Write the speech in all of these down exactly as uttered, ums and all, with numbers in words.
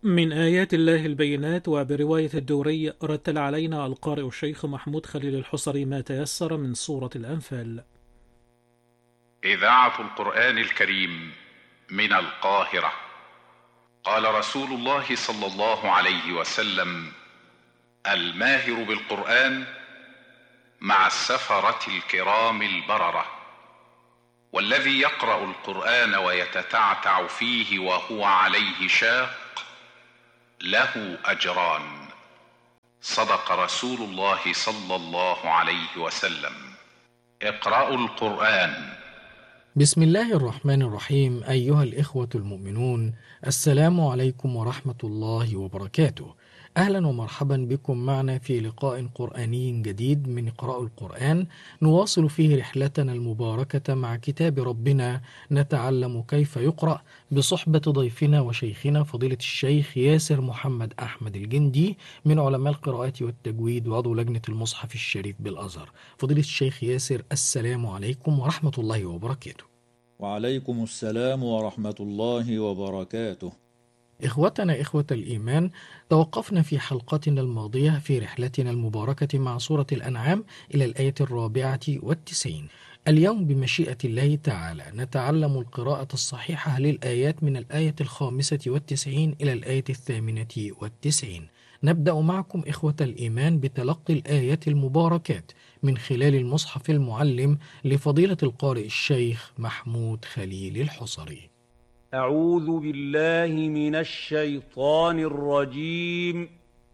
من آيات الله البينات. وبرواية الدوري رتل علينا القارئ الشيخ محمود خليل الحصري ما تيسر من سورة الأنفال. إذاعة القرآن الكريم من القاهرة. قال رسول الله صلى الله عليه وسلم: الماهر بالقرآن مع السفرة الكرام البررة، والذي يقرأ القرآن ويتتعتع فيه وهو عليه شاق له أجران. صدق رسول الله صلى الله عليه وسلم. اقرأوا القرآن. بسم الله الرحمن الرحيم. أيها الإخوة المؤمنون، السلام عليكم ورحمة الله وبركاته. أهلا ومرحبا بكم معنا في لقاء قرآني جديد من اقرأوا القرآن، نواصل فيه رحلتنا المباركة مع كتاب ربنا، نتعلم كيف يقرأ، بصحبة ضيفنا وشيخنا فضيلة الشيخ ياسر محمد أحمد الجندي من علماء القراءات والتجويد وعضو لجنة المصحف الشريف بالأزهر. فضيلة الشيخ ياسر، السلام عليكم ورحمة الله وبركاته. وعليكم السلام ورحمة الله وبركاته. إخوتنا إخوة الإيمان، توقفنا في حلقتنا الماضية في رحلتنا المباركة مع سورة الأنعام إلى الآية الرابعة والتسعين. اليوم بمشيئة الله تعالى نتعلم القراءة الصحيحة للآيات من الآية الخامسة والتسعين إلى الآية الثامنة والتسعين. نبدأ معكم إخوة الإيمان بتلقي الآيات المباركات من خلال المصحف المعلم لفضيلة القارئ الشيخ محمود خليل الحصري. أعوذ بالله من الشيطان الرجيم.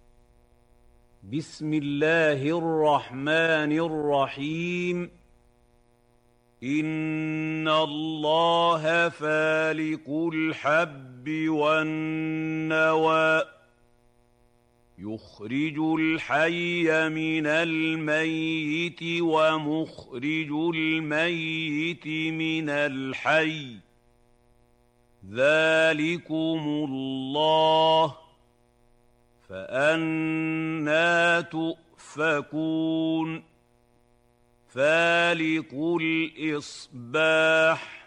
بسم الله الرحمن الرحيم. إن الله فالق الحب والنوى يخرج الحي من الميت ومخرج الميت من الحي، ذلكم الله، فأنى تؤفكون. فالق الإصباح